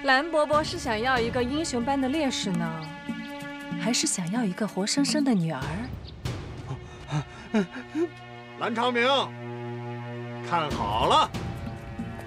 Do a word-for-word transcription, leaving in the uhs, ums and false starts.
蓝伯伯是想要一个英雄般的烈士呢，还是想要一个活生生的女儿？ 蓝长明，看好了。